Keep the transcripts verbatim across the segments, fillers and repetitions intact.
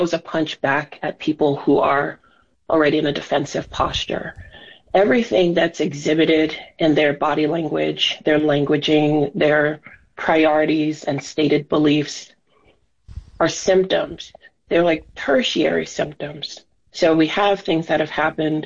a punch back at people who are already in a defensive posture. Everything that's exhibited in their body language, their languaging, their priorities and stated beliefs are symptoms. They're like tertiary symptoms. So we have things that have happened,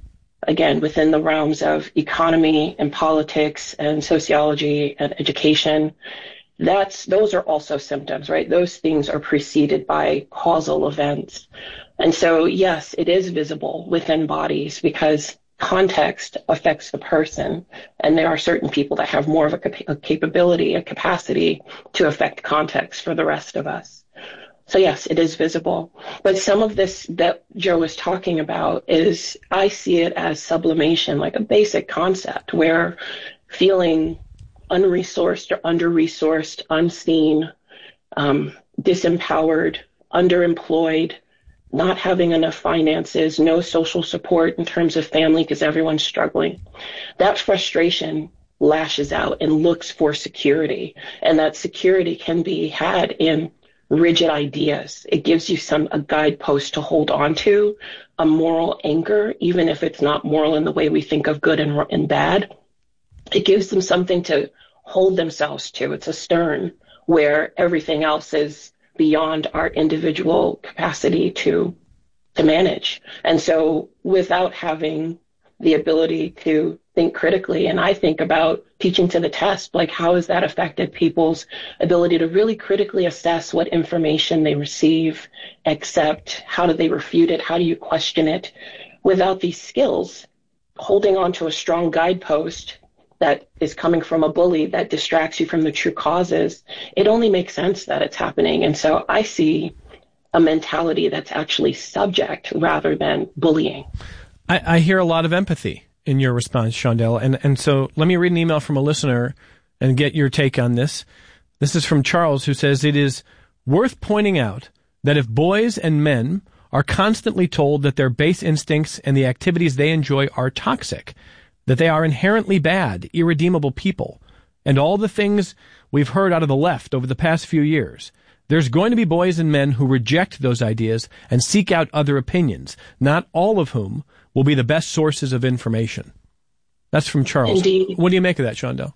again, within the realms of economy and politics and sociology and education. That's, those are also symptoms, right? Those things are preceded by causal events. And so, yes, it is visible within bodies because context affects the person. And there are certain people that have more of a, cap- a capability, a capacity to affect context for the rest of us. So yes, it is visible. But some of this that Joe was talking about is, I see it as sublimation, like a basic concept where feeling unresourced or under-resourced, unseen, um, disempowered, underemployed, not having enough finances, no social support in terms of family because everyone's struggling. That frustration lashes out and looks for security. And that security can be had in rigid ideas. It gives you some a guidepost to hold on to, a moral anchor, even if it's not moral in the way we think of good and, and bad. It gives them something to hold themselves to. It's a stern where everything else is beyond our individual capacity to to manage. And so without having the ability to think critically, and I think about teaching to the test, like how has that affected people's ability to really critically assess what information they receive, accept, how do they refute it, how do you question it? Without these skills, holding on to a strong guidepost that is coming from a bully that distracts you from the true causes, it only makes sense that it's happening. And so I see a mentality that's actually subject rather than bullying. I, I hear a lot of empathy in your response, Shondell. And, and so let me read an email from a listener and get your take on this. This is from Charles, who says, it is worth pointing out that if boys and men are constantly told that their base instincts and the activities they enjoy are toxic, that they are inherently bad, irredeemable people, and all the things we've heard out of the left over the past few years, there's going to be boys and men who reject those ideas and seek out other opinions, not all of whom will be the best sources of information. That's from Charles. Indeed. What do you make of that, Shondell?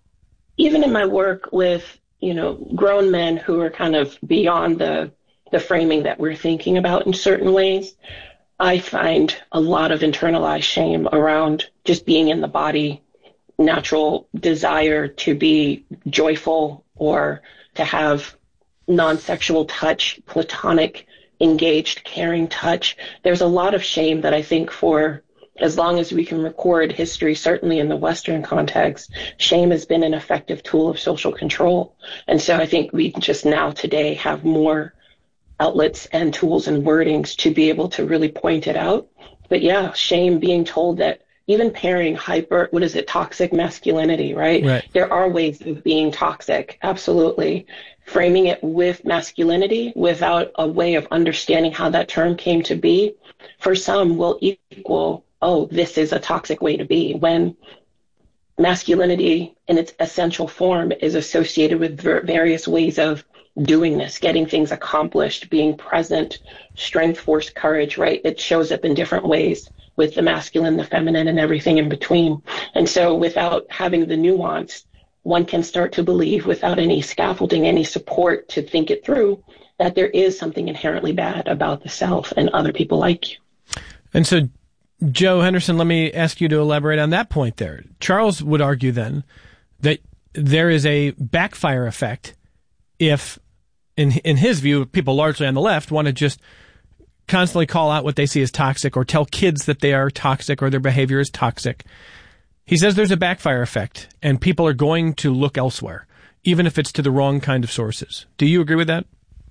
Even in my work with, you know, grown men who are kind of beyond the the framing that we're thinking about in certain ways, I find a lot of internalized shame around just being in the body, natural desire to be joyful or to have non-sexual touch, platonic, engaged, caring touch. There's a lot of shame that I think for as long as we can record history, certainly in the Western context, shame has been an effective tool of social control. And so I think we just now today have more outlets and tools and wordings to be able to really point it out. But yeah, shame, being told that even pairing hyper, what is it, toxic masculinity, right? Right. There are ways of being toxic, absolutely. Framing it with masculinity without a way of understanding how that term came to be, for some will equal, oh, this is a toxic way to be, when masculinity in its essential form is associated with various ways of doing this, getting things accomplished, being present, strength, force, courage, right? It shows up in different ways with the masculine, the feminine, and everything in between. And so without having the nuance, one can start to believe, without any scaffolding, any support to think it through, that there is something inherently bad about the self and other people like you. And so, Joe Henderson, let me ask you to elaborate on that point there. Charles would argue then that there is a backfire effect if, in in his view, people largely on the left want to just constantly call out what they see as toxic or tell kids that they are toxic or their behavior is toxic. He says there's a backfire effect and people are going to look elsewhere, even if it's to the wrong kind of sources. Do you agree with that?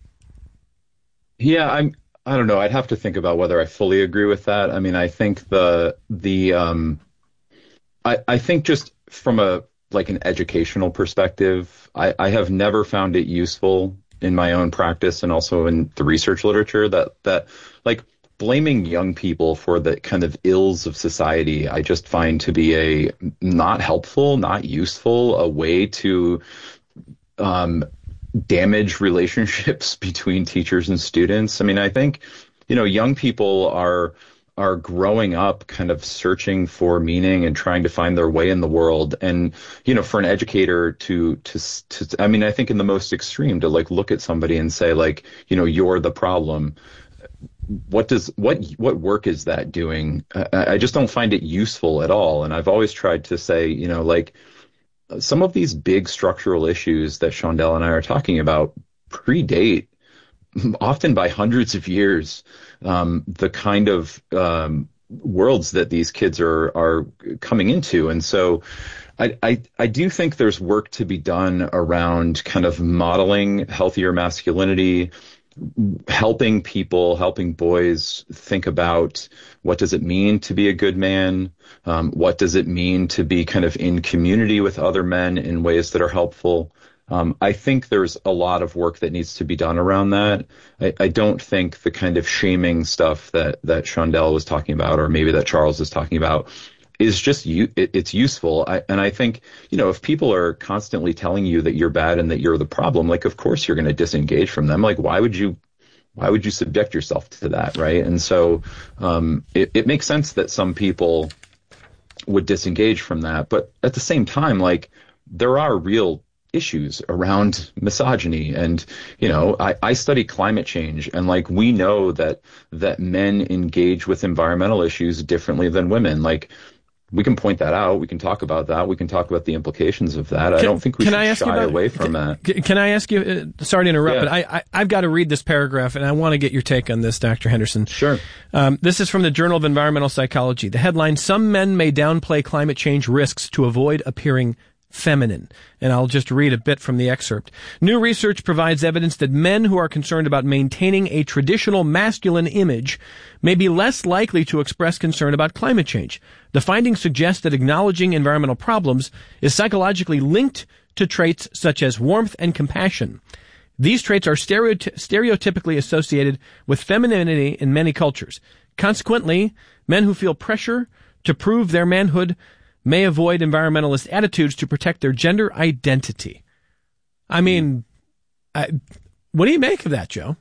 Yeah, I'm, I don't know. I'd have to think about whether I fully agree with that. I mean, I think the, the, um, I, I think just from a, like an educational perspective, I, I have never found it useful in my own practice and also in the research literature that, that like blaming young people for the kind of ills of society, I just find to be a not helpful, not useful, a way to, um, damage relationships between teachers and students. I mean, I think, you know, young people are are growing up kind of searching for meaning and trying to find their way in the world. And, you know, for an educator to, to, to, I mean, I think in the most extreme to like look at somebody and say like, you know, you're the problem. What does, what, what work is that doing? I, I just don't find it useful at all. And I've always tried to say, you know, like some of these big structural issues that Shondell and I are talking about predate often by hundreds of years, um, the kind of um, worlds that these kids are are coming into. And so I, I, I do think there's work to be done around kind of modeling healthier masculinity, helping people, helping boys think about what does it mean to be a good man? Um, what does it mean to be kind of in community with other men in ways that are helpful? Um, I think there's a lot of work that needs to be done around that. I, I don't think the kind of shaming stuff that, that Shondell was talking about, or maybe that Charles is talking about, is just, it, it's useful. I, and I think, you know, if people are constantly telling you that you're bad and that you're the problem, like, of course you're going to disengage from them. Like, why would you, why would you subject yourself to that? Right. And so, um, it, it makes sense that some people would disengage from that. But at the same time, like, there are real issues around misogyny. And, you know, I, I study climate change, and like, we know that, that men engage with environmental issues differently than women. Like, we can point that out. We can talk about that. We can talk about the implications of that. Can, I don't think we should shy about, away from can, that. Can I ask you, uh, sorry to interrupt, yeah. but I, I, I've got to read this paragraph, and I want to get your take on this, Doctor Henderson. Sure. Um, this is from the Journal of Environmental Psychology. The headline, "Some men may downplay climate change risks to avoid appearing feminine." And I'll just read a bit from the excerpt. "New research provides evidence that men who are concerned about maintaining a traditional masculine image may be less likely to express concern about climate change. The findings suggest that acknowledging environmental problems is psychologically linked to traits such as warmth and compassion. These traits are stereoty- stereotypically associated with femininity in many cultures. Consequently, men who feel pressure to prove their manhood may avoid environmentalist attitudes to protect their gender identity." I mean, I, what do you make of that, Joe?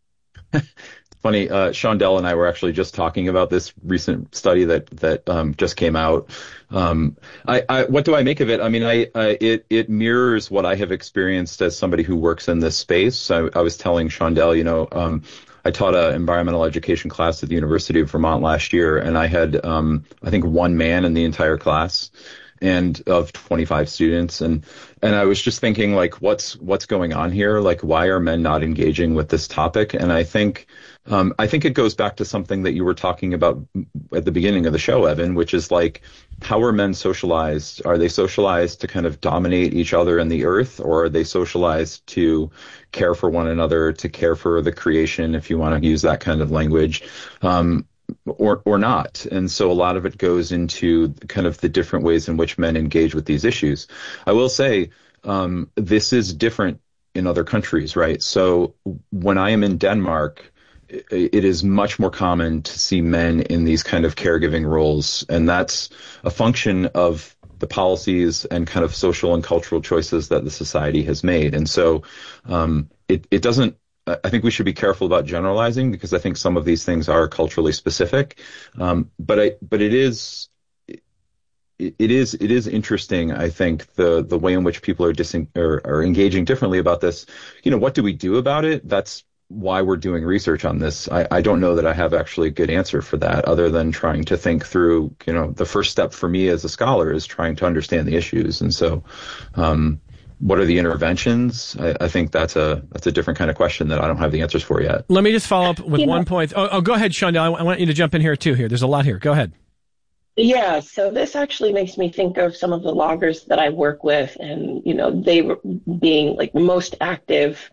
Funny, uh, Shondell and I were actually just talking about this recent study that that um, just came out. Um, I, I, what do I make of it? I mean, I, I it it mirrors what I have experienced as somebody who works in this space. I, I was telling Shondell, you know, um, I taught an environmental education class at the University of Vermont last year, and I had, um, I think, one man in the entire class, and of twenty-five students, and and I was just thinking, like, what's what's going on here? Like, why are men not engaging with this topic? And I think, um, I think it goes back to something that you were talking about at the beginning of the show, Evan, which is like, how are men socialized? Are they socialized to kind of dominate each other in the earth, or are they socialized to care for one another, to care for the creation, if you want to use that kind of language, um, or or not? And so a lot of it goes into kind of the different ways in which men engage with these issues. I will say, um, this is different in other countries, right? So when I am in Denmark, it is much more common to see men in these kind of caregiving roles. And that's a function of the policies and kind of social and cultural choices that the society has made. And so um, it, it doesn't, I think we should be careful about generalizing, because I think some of these things are culturally specific. Um, but I, but it is, it, it is, it is interesting. I think the, the way in which people are dising, are, are engaging differently about this. You know, what do we do about it? That's why we're doing research on this. I, I don't know that I have actually a good answer for that, other than trying to think through, you know, the first step for me as a scholar is trying to understand the issues. And so, um, what are the interventions? I, I think that's a that's a different kind of question that I don't have the answers for yet. Let me just follow up with you one know, point. Oh, oh, go ahead, Shondell. I, I want you to jump in here too. Here, there's a lot here. Go ahead. Yeah, so this actually makes me think of some of the loggers that I work with, and you know, they were being like most active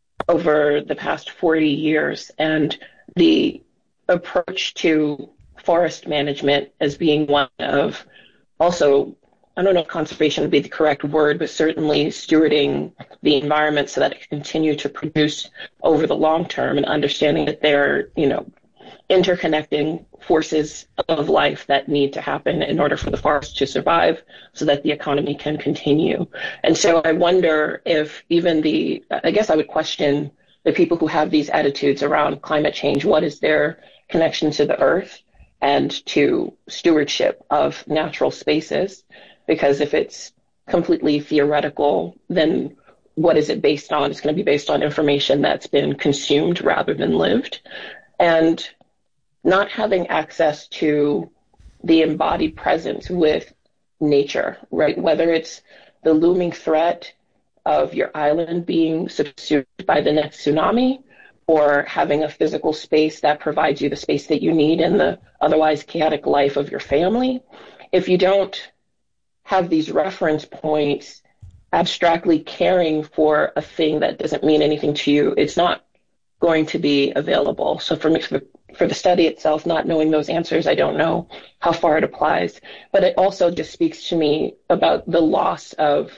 over the past forty years, and the approach to forest management as being one of also, I don't know if conservation would be the correct word, but certainly stewarding the environment so that it can continue to produce over the long term, and understanding that there are, you know, interconnecting forces of life that need to happen in order for the forest to survive so that the economy can continue. And so I wonder if even the, I guess I would question the people who have these attitudes around climate change. What is their connection to the earth and to stewardship of natural spaces? Because if it's completely theoretical, then what is it based on? It's going to be based on information that's been consumed rather than lived. And not having access to the embodied presence with nature, right? Whether it's the looming threat of your island being subsumed by the next tsunami, or having a physical space that provides you the space that you need in the otherwise chaotic life of your family. If you don't have these reference points abstractly caring for a thing that doesn't mean anything to you, it's not going to be available. So for me, for, for the study itself, not knowing those answers, I don't know how far it applies. But it also just speaks to me about the loss of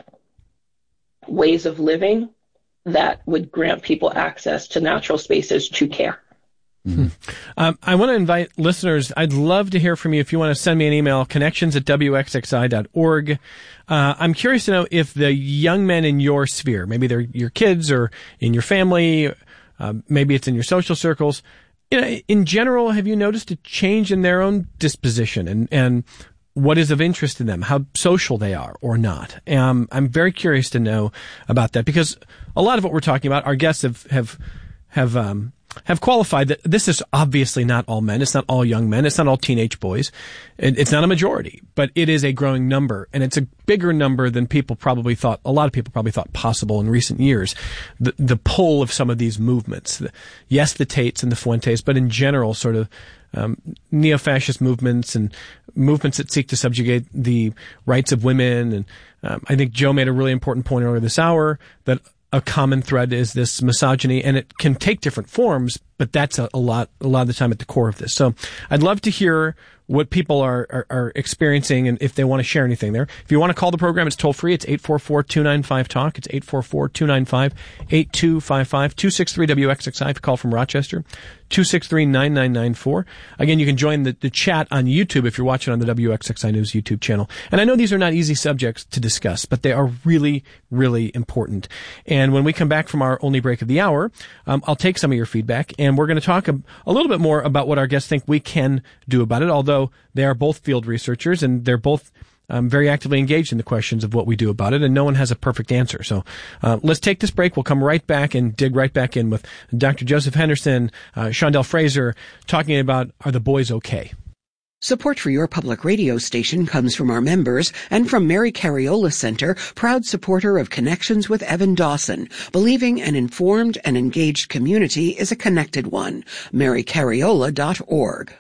ways of living that would grant people access to natural spaces to care. Mm-hmm. Um, I want to invite listeners. I'd love to hear from you. If you want to send me an email, connections at w x x i dot org. Uh, I'm curious to know if the young men in your sphere, maybe they're your kids or in your family, uh, maybe it's in your social circles, you know, in general, have you noticed a change in their own disposition and, and what is of interest to them, how social they are or not? Um, I'm very curious to know about that because a lot of what we're talking about, our guests have, have, have, um, have qualified that this is obviously not all men. It's not all young men. It's not all teenage boys. It, it's not a majority, but it is a growing number. And it's a bigger number than people probably thought, a lot of people probably thought possible in recent years. The, the pull of some of these movements. The, yes, the Tates and the Fuentes, but in general, sort of, um, neo-fascist movements and movements that seek to subjugate the rights of women. And, um, I think Joe made a really important point earlier this hour that a common thread is this misogyny, and it can take different forms, but that's a, a lot, a lot of the time at the core of this. So I'd love to hear what people are, are, are experiencing and if they want to share anything there. If you want to call the program, it's toll free. It's eight four four, two nine five, talk. It's eight four four, two nine five, eight two five five, two six three W X X I if you call from Rochester, two six three, nine nine nine four. Again, you can join the, the chat on YouTube if you're watching on the W X X I News YouTube channel. And I know these are not easy subjects to discuss, but they are really, really important. And when we come back from our only break of the hour, um, I'll take some of your feedback, and we're going to talk a, a little bit more about what our guests think we can do about it, although they are both field researchers, and they're both um, very actively engaged in the questions of what we do about it, and no one has a perfect answer. So uh, let's take this break. We'll come right back and dig right back in with Doctor Joseph Henderson, uh, Shondell Fraser, talking about Are the Boys Okay? Support for your public radio station comes from our members and from Mary Cariola Center, proud supporter of Connections with Evan Dawson, believing an informed and engaged community is a connected one. mary cariola dot org.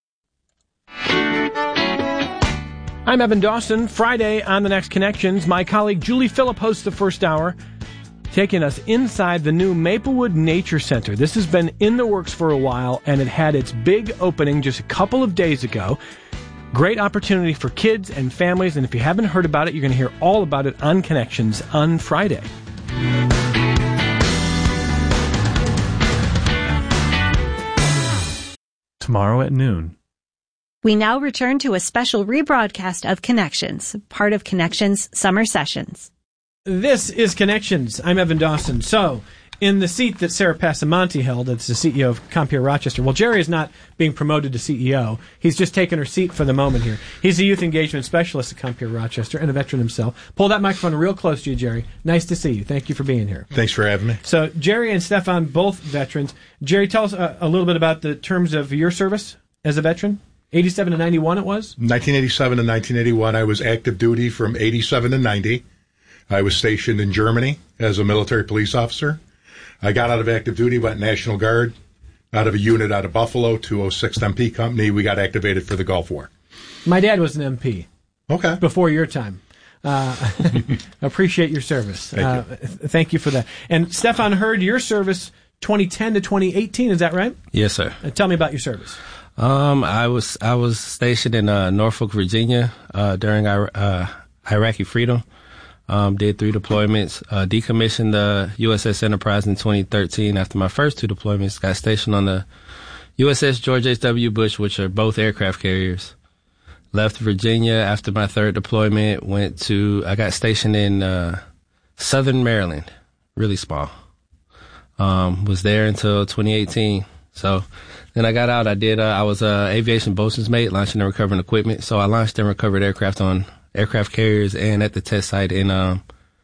I'm Evan Dawson. Friday on The Next Connections, my colleague Julie Phillip hosts the first hour, taking us inside the new Maplewood Nature Center. This has been in the works for a while, and it had its big opening just a couple of days ago. Great opportunity for kids and families, and if you haven't heard about it, you're going to hear all about it on Connections on Friday. Tomorrow at noon. We now return to a special rebroadcast of Connections, part of Connections Summer Sessions. This is Connections. I'm Evan Dawson. So, in the seat that Sarah Passamonte held as the C E O of Compeer Rochester, well, Jerry is not being promoted to C E O. He's just taken her seat for the moment here. He's a youth engagement specialist at Compeer Rochester and a veteran himself. Pull that microphone real close to you, Jerry. Nice to see you. Thank you for being here. Thanks for having me. So, Jerry and Stefan, both veterans. Jerry, tell us a, a little bit about the terms of your service as a veteran. eighty-seven to ninety-one it was? nineteen eighty-seven to nineteen eighty-one, I was active duty from eighty-seven to ninety. I was stationed in Germany as a military police officer. I got out of active duty, went National Guard, out of a unit out of Buffalo, two oh sixth M P Company. We got activated for the Gulf War. My dad was an M P. Okay. Before your time. Uh, appreciate your service. Thank uh, you. Thank you for that. And Stefan, heard your service twenty ten to twenty eighteen, is that right? Yes, sir. Uh, tell me about your service. Um, I was I was stationed in uh, Norfolk, Virginia, uh, during our uh, Iraqi freedom. Um, did three deployments. Uh, decommissioned the U S S Enterprise in twenty thirteen. After my first two deployments, got stationed on the U S S George H W. Bush, which are both aircraft carriers. Left Virginia after my third deployment. Went to, I got stationed in uh, Southern Maryland, really small. Um, was there until twenty eighteen. So then I got out. I did, uh, I was uh, aviation bosun's mate, launching and recovering equipment. So I launched and recovered aircraft on aircraft carriers and at the test site in um,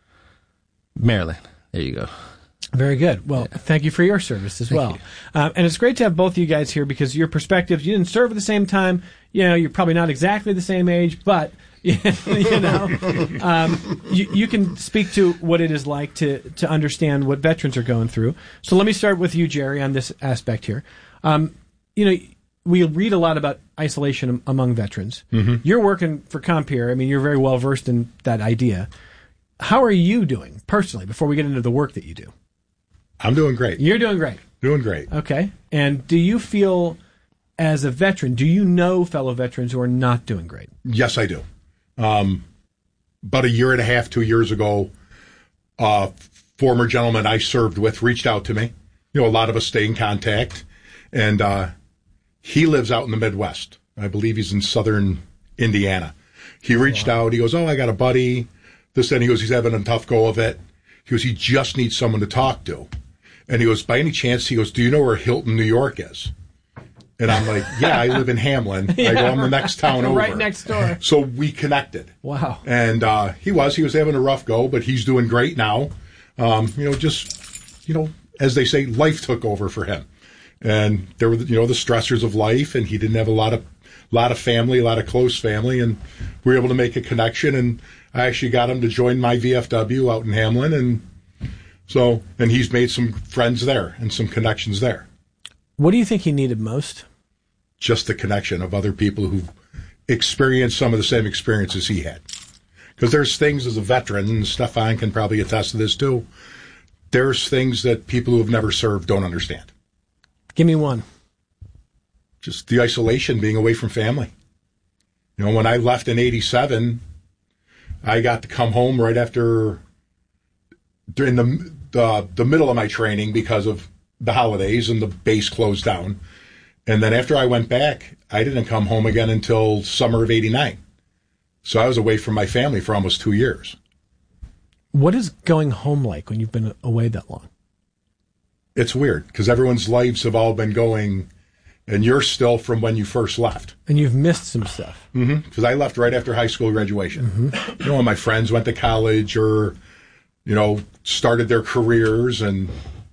Maryland. There you go. Very good. Well, yeah. Thank you for your service as Thank well. Um, and it's great to have both of you guys here because your perspectives, you didn't serve at the same time. You know, you're probably not exactly the same age, but, you know, um, you, you can speak to what it is like to, to understand what veterans are going through. So let me start with you, Jerry, on this aspect here. Um, you know, we read a lot about isolation among veterans. Mm-hmm. You're working for Compeer. I mean, you're very well versed in that idea. How are you doing personally before we get into the work that you do? I'm doing great. You're doing great. Doing great. Okay. And do you feel, as a veteran, do you know fellow veterans who are not doing great? Yes, I do. Um, about a year and a half, two years ago, a former gentleman I served with reached out to me. You know, a lot of us stay in contact. And uh, he lives out in the Midwest. I believe he's in southern Indiana. He reached wow. out. He goes, oh, I got a buddy. This and he goes, he's having a tough go of it. He goes, he just needs someone to talk to. And he goes, by any chance, he goes, do you know where Hilton, New York is? And I'm like, yeah, I live in Hamlin. yeah, I go, I'm the next town over. Right next door. So we connected. Wow. And uh, he was. He was having a rough go, but he's doing great now. Um, you know, just, you know, as they say, life took over for him. And there were, you know, the stressors of life, and he didn't have a lot of lot of family, a lot of close family, and we were able to make a connection. And I actually got him to join my V F W out in Hamlin, and so, and he's made some friends there and some connections there. What do you think he needed most? Just the connection of other people who experienced some of the same experiences he had. Because there's things as a veteran, and Stefan can probably attest to this too, there's things that people who have never served don't understand. Give me one. Just the isolation, being away from family. You know, when I left in eighty-seven, I got to come home right after, during the, the the middle of my training because of the holidays and the base closed down. And then after I went back, I didn't come home again until summer of eighty-nine. So I was away from my family for almost two years. What is going home like when you've been away that long? It's weird because everyone's lives have all been going, and you're still from when you first left. And you've missed some stuff. Mm-hmm. Because I left right after high school graduation. Mm-hmm. You know, when my friends went to college or, you know, started their careers, and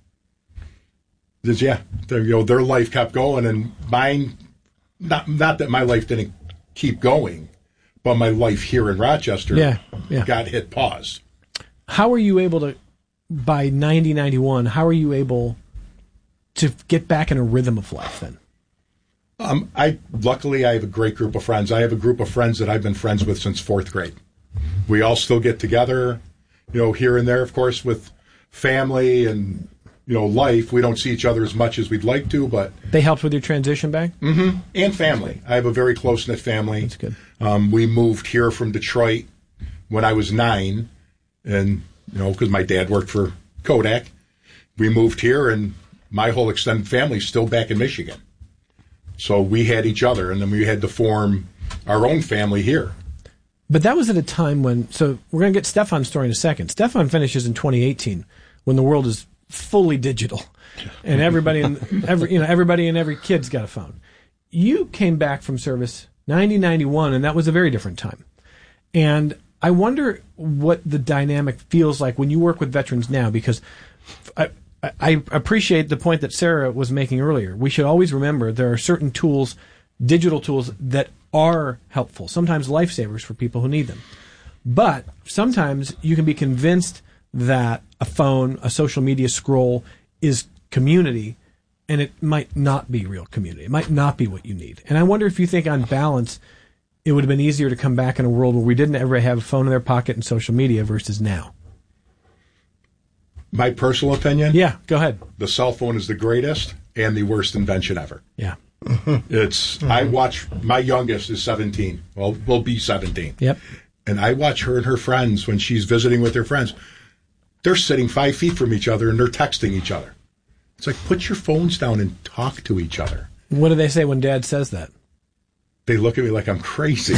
just, yeah, you know, their life kept going, and mine, not not that my life didn't keep going, but my life here in Rochester yeah, yeah. got hit pause. How were you able to, by ninety, ninety-one, how are you able to get back in a rhythm of life then? Um, I luckily I have a great group of friends. I have a group of friends that I've been friends with since fourth grade. We all still get together, you know, here and there, of course, with family and, you know, life. We don't see each other as much as we'd like to, but they helped with your transition back? Mm-hmm. And family. I have a very close-knit family. That's good. Um, we moved here from Detroit when I was nine, and, you know, because my dad worked for Kodak. We moved here, and my whole extended family's still back in Michigan. So we had each other, and then we had to form our own family here. But that was at a time when, so we're going to get Stefan's story in a second. Stefan finishes in twenty eighteen when the world is fully digital, and everybody in every you know everybody and every kid's got a phone. You came back from service nineteen ninety-one, and that was a very different time. And I wonder what the dynamic feels like when you work with veterans now, because I, I appreciate the point that Sarah was making earlier. We should always remember there are certain tools, digital tools, that are helpful, sometimes lifesavers for people who need them. But sometimes you can be convinced that a phone, a social media scroll is community, and it might not be real community. It might not be what you need. And I wonder if you think on balance it would have been easier to come back in a world where we didn't ever have a phone in their pocket and social media versus now. My personal opinion? Yeah, go ahead. The cell phone is the greatest and the worst invention ever. Yeah. It's, mm-hmm. I watch, my youngest is seventeen. Well, will be seventeen. Yep. And I watch her and her friends when she's visiting with her friends. They're sitting five feet from each other and they're texting each other. It's like, put your phones down and talk to each other. What do they say when Dad says that? They look at me like I'm crazy.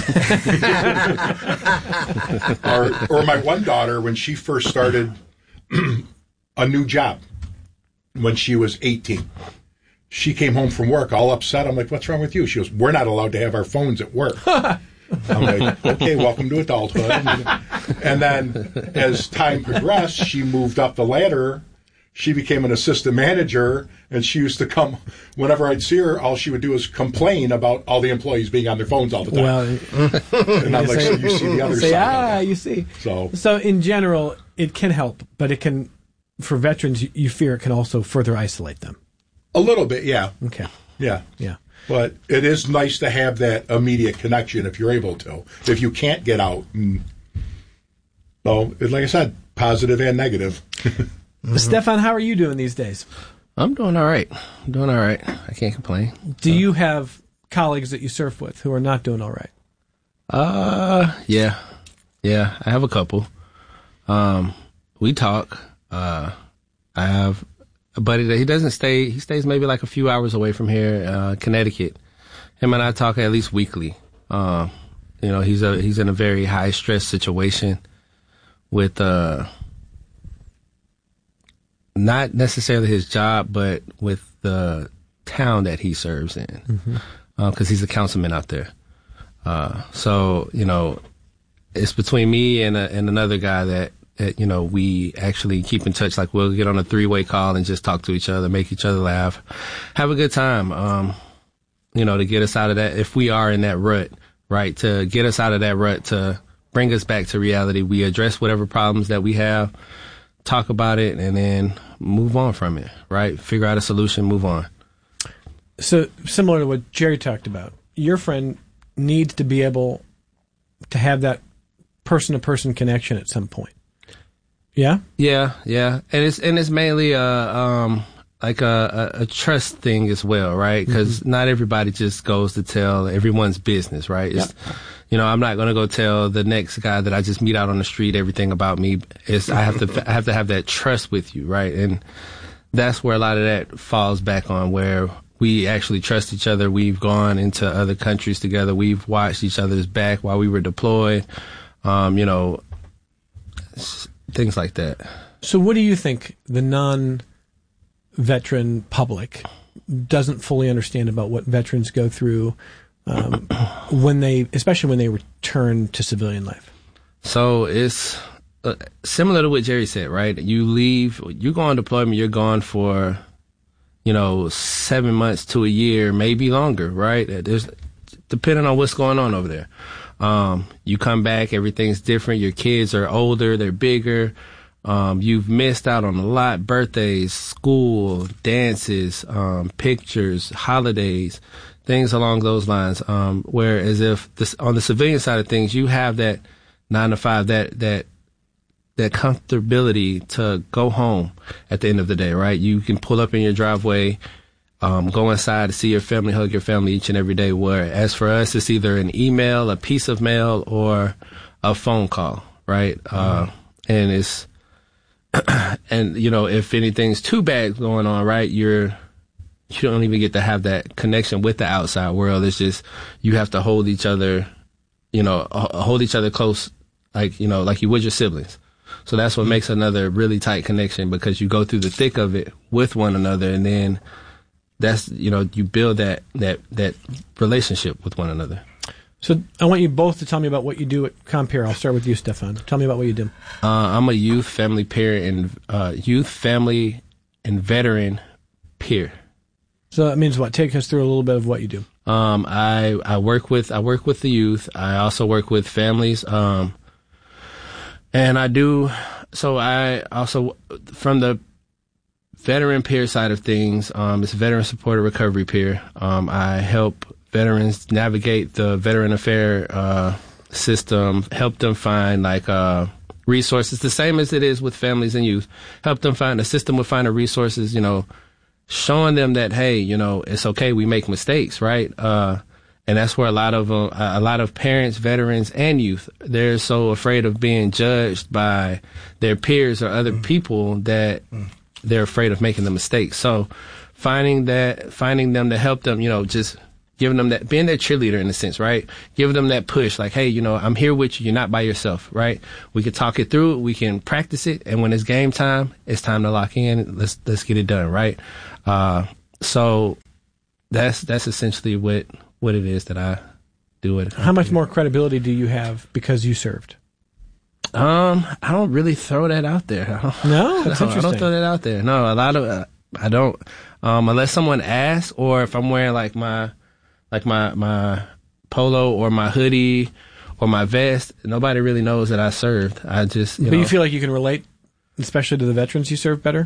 or, or my one daughter, when she first started a new job, when she was eighteen, she came home from work all upset. I'm like, what's wrong with you? She goes, we're not allowed to have our phones at work. I'm like, okay, welcome to adulthood. And then as time progressed, she moved up the ladder. She became an assistant manager, and she used to come, whenever I'd see her, all she would do is complain about all the employees being on their phones all the time. Well, and I'm like, say, so you see the other say, side. Ah, you see. So, so in general, it can help, but it can, for veterans, you fear it can also further isolate them. A little bit, yeah. Okay. Yeah. Yeah. But it is nice to have that immediate connection if you're able to. If you can't get out. And, so, like I said, positive and negative. Mm-hmm. Stefan, how are you doing these days? I'm doing all right. I'm doing all right. I can't complain. Do so. you have colleagues that you surf with who are not doing all right? Uh, yeah. Yeah, I have a couple. Um, we talk. Uh, I have a buddy that he doesn't stay, he stays maybe like a few hours away from here, uh, Connecticut. Him and I talk at least weekly. Um, you know, he's a, he's in a very high stress situation with, uh, not necessarily his job, but with the town that he serves in, because mm-hmm. uh, he's a councilman out there. Uh, so, you know, it's between me and, a, and another guy that, that, you know, we actually keep in touch. Like, we'll get on a three-way call and just talk to each other, make each other laugh, have a good time, um, you know, to get us out of that. If we are in that rut, right, to get us out of that rut, to bring us back to reality, we address whatever problems that we have, talk about it, and then move on from it, right? Figure out a solution, move on. So similar to what Jerry talked about, your friend needs to be able to have that person-to-person connection at some point. Yeah? Yeah, yeah. And it's and it's mainly a, um, like a, a, a trust thing as well, right? Because mm-hmm. not everybody just goes to tell everyone's business, right? It's, yep. You know, I'm not going to go tell the next guy that I just meet out on the street everything about me. It's, I have to, I have to have that trust with you, right? And that's where a lot of that falls back on, where we actually trust each other. We've gone into other countries together. We've watched each other's back while we were deployed. Um, you know, things like that. So what do you think the non-veteran public doesn't fully understand about what veterans go through um, when they, especially when they return to civilian life? So it's uh, similar to what Jerry said, right? You leave, you go on deployment, you're gone for, you know, seven months to a year, maybe longer, right? There's, depending on what's going on over there. Um, you come back, everything's different. Your kids are older, they're bigger. Um, you've missed out on a lot: birthdays, school, dances, um, pictures, holidays, things along those lines. Um, whereas if this, on the civilian side of things, you have that nine to five, that, that, that comfortability to go home at the end of the day, right? You can pull up in your driveway, um, go inside to see your family, hug your family each and every day. Whereas for us, it's either an email, a piece of mail, or a phone call, right? Mm-hmm. Uh, and it's, and, you know, if anything's too bad going on, right, you're, you don't even get to have that connection with the outside world. It's just, you have to hold each other, you know, hold each other close, like, you know, like you would your siblings. So that's what makes another really tight connection, because you go through the thick of it with one another, and then that's, you know, you build that, that, that relationship with one another. So I want you both to tell me about what you do at Compeer. I'll start with you, Stefan. Tell me about what you do. Uh, I'm a youth, family, peer, and uh, youth, family, and veteran peer. So that means what? Take us through a little bit of what you do. Um, I I work with I work with the youth. I also work with families. Um, and I do so. I also, from the veteran peer side of things, um, it's veteran supported recovery peer. Um, I help veterans navigate the veteran affair uh, system, help them find like uh, resources, the same as it is with families and youth. Help them find a system with finding resources, you know, showing them that, hey, you know, it's okay, we make mistakes, right? Uh, and that's where a lot of uh, a lot of parents, veterans, and youth, they're so afraid of being judged by their peers or other mm. people that mm. they're afraid of making the mistakes. So finding that, finding them to help them, you know, just giving them that, being their cheerleader in a sense, right? Giving them that push, like, hey, you know, I'm here with you. You're not by yourself, right? We can talk it through. We can practice it. And when it's game time, it's time to lock in. Let's, let's get it done, right? Uh, so that's, that's essentially what, what it is that I do it. How much more credibility do you have because you served? Um, I don't really throw that out there. I don't, no, that's no, interesting. I don't throw that out there. No, a lot of, uh, I don't, um, unless someone asks, or if I'm wearing like my, like my, my polo or my hoodie or my vest, nobody really knows that I served. I just, you but know. you feel like you can relate, especially to the veterans you serve better?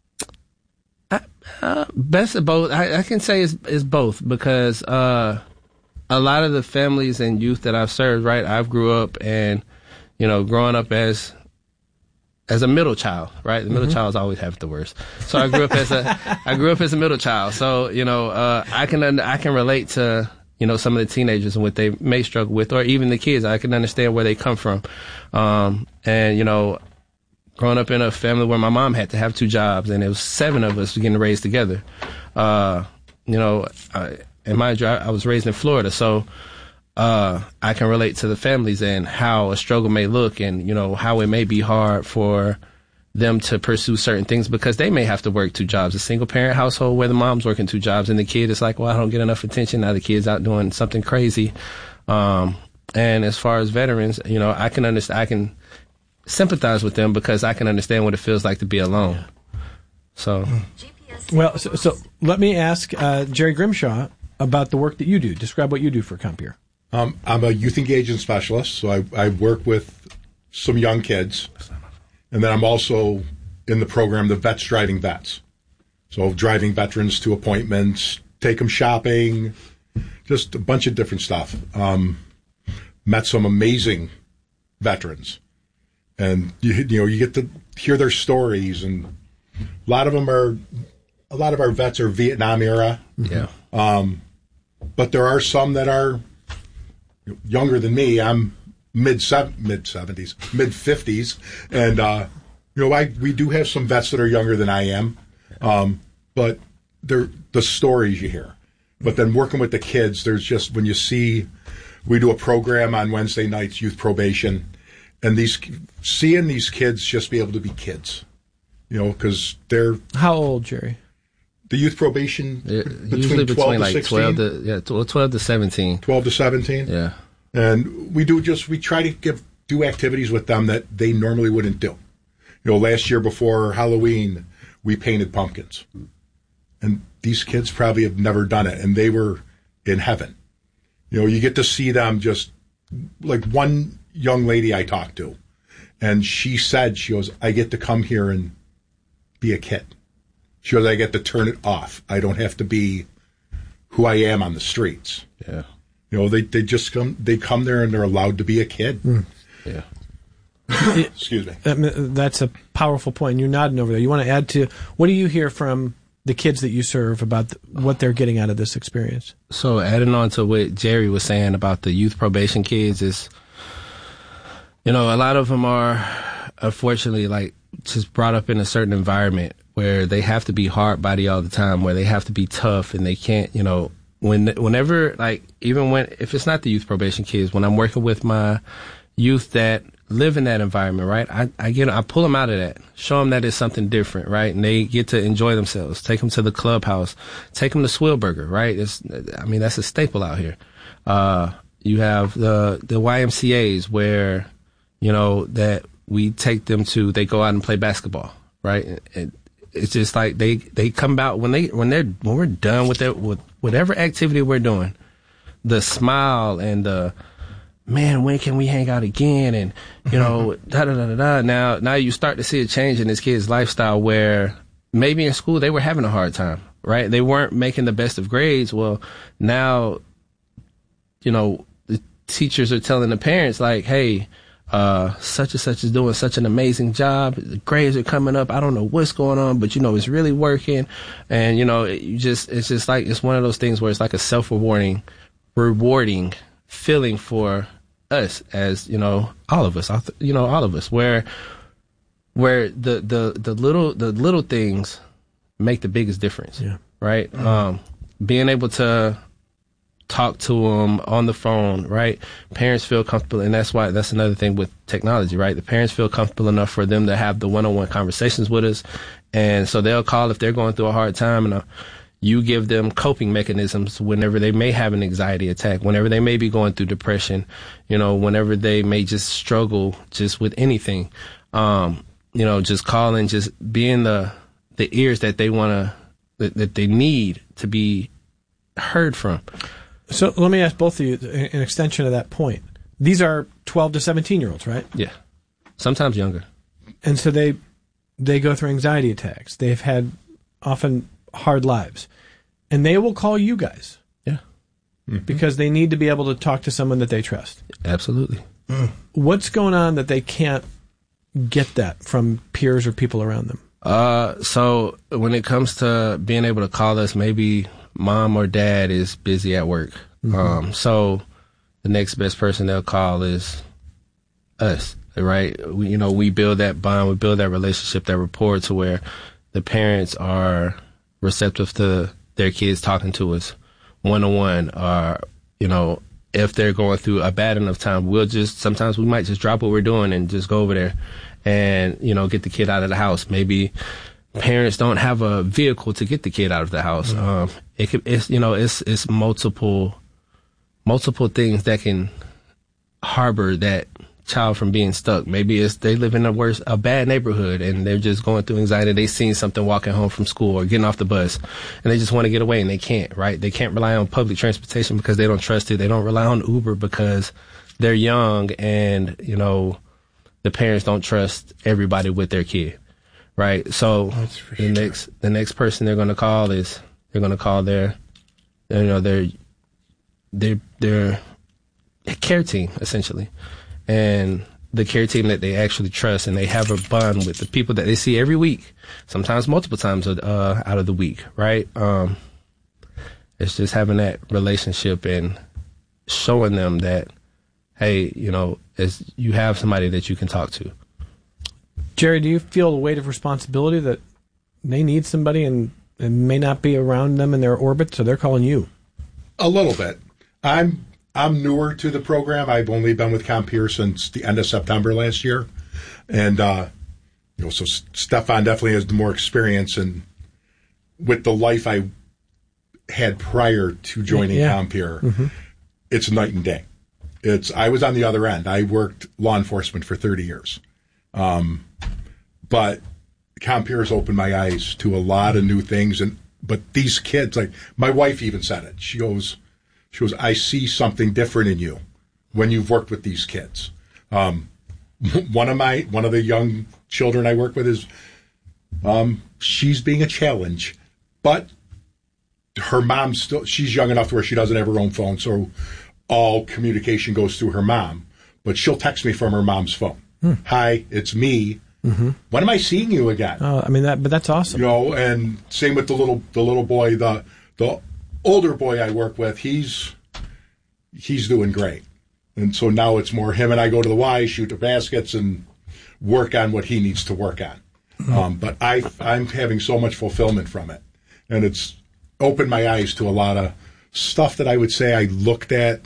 I, uh, best of both. I, I can say it's, it's both because, uh, a lot of the families and youth that I've served, right, I've grew up and, you know, growing up as, as a middle child, right? The middle mm-hmm. child's always have the worst. So I grew up as a, I grew up as a middle child. So, you know, uh, I can, I can relate to, you know, some of the teenagers and what they may struggle with, or even the kids. I can understand where they come from. Um, and, you know, growing up in a family where my mom had to have two jobs and it was seven of us getting raised together. Uh, you know, I, and mind you, I, I was raised in Florida. So, Uh, I can relate to the families and how a struggle may look and, you know, how it may be hard for them to pursue certain things because they may have to work two jobs. A single parent household where the mom's working two jobs and the kid is like, well, I don't get enough attention. Now the kid's out doing something crazy. Um, and as far as veterans, you know, I can understand, I can sympathize with them because I can understand what it feels like to be alone. So. Well, so, so let me ask, uh, Jerry Grimshaw about the work that you do. Describe what you do for Compeer. Um, I'm a youth engagement specialist, so I, I work with some young kids. And then I'm also in the program, the Vets Driving Vets. So driving veterans to appointments, take them shopping, just a bunch of different stuff. Um, met some amazing veterans. And, you, you know, you get to hear their stories. And a lot of them are, a lot of our vets are Vietnam era. Yeah. Um, but there are some that are younger than me. I'm mid mid seventies, mid fifties, and uh, you know, I we do have some vets that are younger than I am, um, but they're the stories you hear. But then working with the kids, there's just when you see, we do a program on Wednesday nights, youth probation, and these seeing these kids just be able to be kids, you know, because they're how old, Jerry? The youth probation yeah, between usually twelve between to like sixteen, twelve to yeah, twelve to seventeen, twelve to seventeen. Yeah, and we do just we try to give do activities with them that they normally wouldn't do. You know, last year before Halloween, we painted pumpkins, and these kids probably have never done it, and they were in heaven. You know, you get to see them just like one young lady I talked to, and she said, she goes, I get to come here and be a kid. She goes, I get to turn it off. I don't have to be who I am on the streets. Yeah. You know, they, they just come, they come there and they're allowed to be a kid. Mm. Yeah. Excuse me. That's a powerful point. You're nodding over there. You want to add to, what do you hear from the kids that you serve about the, what they're getting out of this experience? So adding on to what Jerry was saying about the youth probation kids is, you know, a lot of them are unfortunately like just brought up in a certain environment where they have to be hard body all the time, where they have to be tough and they can't, you know, when, whenever, like, even when, if it's not the youth probation kids, when I'm working with my youth that live in that environment, right, I, I get, I pull them out of that, show them that it's something different, right, and they get to enjoy themselves, take them to the clubhouse, take them to Swillburger, right, it's, I mean, that's a staple out here. Uh, you have the, the Y M C As where, you know, that we take them to, they go out and play basketball, right, and, it's just like they, they come out when they when they're when we're done with their with whatever activity we're doing, the smile and the man, when can we hang out again? And you know, da da da da da. Now now you start to see a change in this kid's lifestyle where maybe in school they were having a hard time, right? They weren't making the best of grades. Well, now, you know, the teachers are telling the parents like, hey, Uh, such and such is doing such an amazing job. The grades are coming up. I don't know what's going on, but you know, it's really working. And you know, it, you just, it's just like, it's one of those things where it's like a self-rewarding, rewarding feeling for us as, you know, all of us, you know, all of us, where, where the, the, the little, the little things make the biggest difference. Yeah. right? Mm-hmm. Um, being able to talk to them on the phone, right? Parents feel comfortable, and that's why that's another thing with technology, right? The parents feel comfortable enough for them to have the one-on-one conversations with us, and so they'll call if they're going through a hard time, and uh, you give them coping mechanisms whenever they may have an anxiety attack, whenever they may be going through depression, you know, whenever they may just struggle just with anything, um, you know, just calling, just being the the ears that they want to, that, that they need to be heard from. So let me ask both of you an extension of that point. These are twelve to seventeen year olds, right? Yeah. Sometimes younger. And so they they go through anxiety attacks. They've had often hard lives. And they will call you guys. Yeah. Mm-hmm. Because they need to be able to talk to someone that they trust. Absolutely. Mm. What's going on that they can't get that from peers or people around them? Uh, so when it comes to being able to call us, maybe mom or dad is busy at work. Mm-hmm. Um, so the next best person they'll call is us, right? We, you know, we build that bond, we build that relationship, that rapport to where the parents are receptive to their kids talking to us one-on-one, or, you know, if they're going through a bad enough time, we'll just, sometimes we might just drop what we're doing and just go over there and, you know, get the kid out of the house. Maybe parents don't have a vehicle to get the kid out of the house. Mm-hmm. Um, it could, it's, you know, it's, it's multiple, multiple things that can harbor that child from being stuck. Maybe it's they live in a worse, a bad neighborhood and they're just going through anxiety. They seen something walking home from school or getting off the bus and they just want to get away and they can't, right? They can't rely on public transportation because they don't trust it. They don't rely on Uber because they're young and, you know, the parents don't trust everybody with their kid. Right. So the sure. next, the next person they're going to call is they're going to call their, you know, their, their, their care team essentially. And the care team that they actually trust and they have a bond with, the people that they see every week, sometimes multiple times, uh, out of the week. Right. Um, it's just having that relationship and showing them that, hey, you know, as you have somebody that you can talk to. Jerry, do you feel the weight of responsibility that they need somebody and, and may not be around them in their orbit, so they're calling you? A little bit. I'm I'm newer to the program. I've only been with Compeer since the end of September last year, and uh, you know, so Stefan definitely has more experience, and with the life I had prior to joining yeah. Compeer, mm-hmm. it's night and day. It's I was on the other end. I worked law enforcement for thirty years. Um, but Compeer has opened my eyes to a lot of new things. And, but these kids, like my wife even said it, she goes, she goes, I see something different in you when you've worked with these kids. Um, one of my, one of the young children I work with is, um, she's being a challenge, but her mom's still, she's young enough to where she doesn't have her own phone. So all communication goes through her mom, but she'll text me from her mom's phone. Hmm. Hi, it's me. Mm-hmm. When am I seeing you again? Oh, I mean that, but that's awesome. You know, and same with the little the little boy, the the older boy I work with. He's he's doing great, and so now it's more him and I go to the Y, shoot the baskets, and work on what he needs to work on. Mm-hmm. Um, but I I'm having so much fulfillment from it, and it's opened my eyes to a lot of stuff that I would say I looked at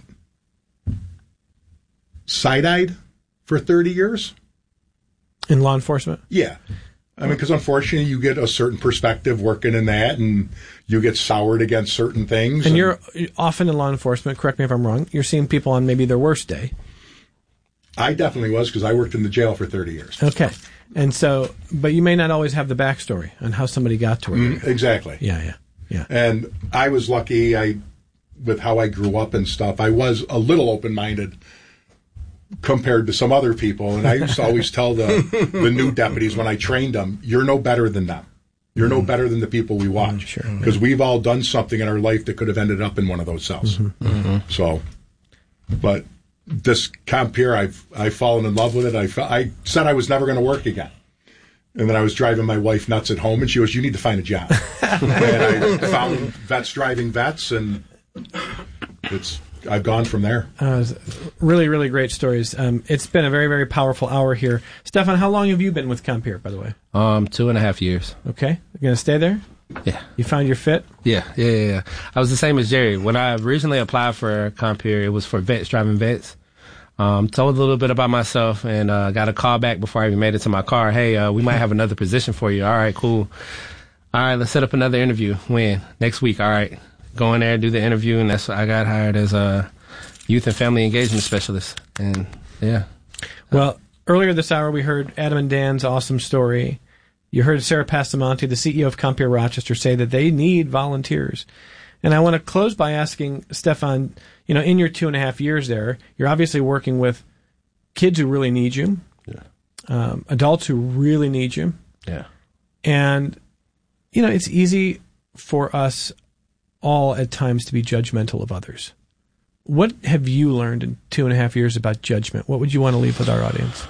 side-eyed for thirty years. In law enforcement? Yeah. I mean, because unfortunately you get a certain perspective working in that and you get soured against certain things. And, and you're often in law enforcement, correct me if I'm wrong, you're seeing people on maybe their worst day. I definitely was because I worked in the jail for thirty years. Okay. And so, but you may not always have the backstory on how somebody got to where mm, Exactly. Yeah, yeah, yeah. And I was lucky I, with how I grew up and stuff, I was a little open-minded compared to some other people. And I used to always tell the, the new deputies when I trained them, you're no better than them. You're mm-hmm. no better than the people we watch. Because mm-hmm. sure. we've all done something in our life that could have ended up in one of those cells. Mm-hmm. Mm-hmm. So, but this Compeer, I've, I've fallen in love with it. I, I said I was never going to work again. And then I was driving my wife nuts at home, and she goes, you need to find a job. And I found Vets Driving Vets, and it's... I've gone from there. Uh, really, really great stories. Um, it's been a very, very powerful hour here. Stefan, how long have you been with Compeer, by the way? Um, two and a half years. Okay. You're going to stay there? Yeah. You found your fit? Yeah, yeah, yeah, yeah. I was the same as Jerry. When I originally applied for Compeer, it was for vets, driving vets. Um, told a little bit about myself and uh, got a call back before I even made it to my car. Hey, uh, we might have another position for you. All right, cool. All right, let's set up another interview. When? Next week. All right. Go in there, do the interview, and that's I got hired as a youth and family engagement specialist. And, yeah. Well, earlier this hour, we heard Adam and Dan's awesome story. You heard Sarah Pastamonte, the C E O of Compeer Rochester, say that they need volunteers. And I want to close by asking Stefan, you know, in your two and a half years there, you're obviously working with kids who really need you, yeah. um, adults who really need you. Yeah. And, you know, it's easy for us all at times to be judgmental of others. What have you learned in two and a half years about judgment? What would you want to leave with our audience?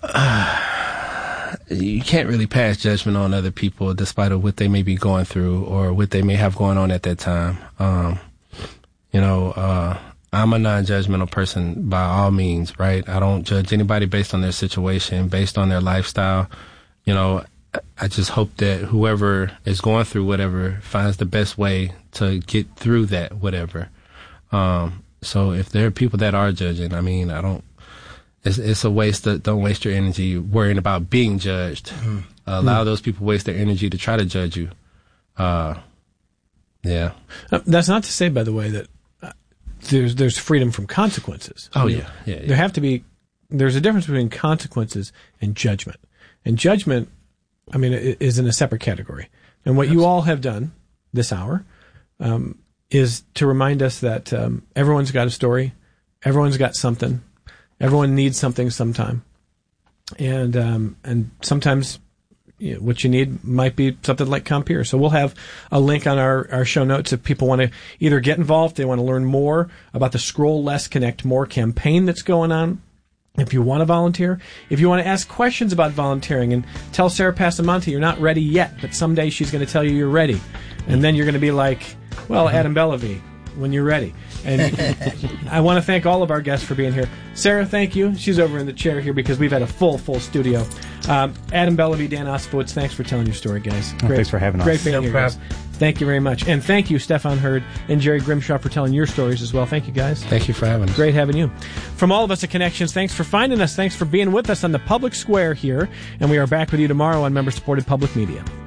Uh, you can't really pass judgment on other people despite of what they may be going through or what they may have going on at that time. Um, you know, uh, I'm a non-judgmental person by all means, right? I don't judge anybody based on their situation, based on their lifestyle. You know, I just hope that whoever is going through whatever finds the best way to get through that, whatever. Um, so if there are people that are judging, I mean, I don't, it's, it's a waste of, don't waste your energy worrying about being judged. Mm-hmm. Uh, allow mm-hmm. those people waste their energy to try to judge you. Uh, yeah. Uh, that's not to say, by the way, that uh, there's, there's freedom from consequences. Oh, I mean, yeah. yeah. Yeah. There have to be, there's a difference between consequences and judgment. And judgment, I mean, it is in a separate category. And what Absolutely. You all have done this hour um, is to remind us that um, everyone's got a story, everyone's got something, everyone needs something sometime, and um, and sometimes you know, what you need might be something like Compeer. So we'll have a link on our, our show notes if people want to either get involved, they want to learn more about the Scroll Less, Connect More campaign that's going on. If you want to volunteer, if you want to ask questions about volunteering and tell Sarah Pastamonte you're not ready yet, but someday she's going to tell you you're ready. And then you're going to be like, well, Adam Bellavy, when you're ready. And I want to thank all of our guests for being here. Sarah, thank you. She's over in the chair here because we've had a full, full studio. Um, Adam Bellavy, Dan Ospowitz, thanks for telling your story, guys. Well, thanks for having us. Great being no here, guys. Thank you very much. And thank you, Stefan Hurd and Jerry Grimshaw, for telling your stories as well. Thank you, guys. Thank you for having us. Great having you. From all of us at Connections, thanks for finding us. Thanks for being with us on the Public Square here. And we are back with you tomorrow on member-supported public media.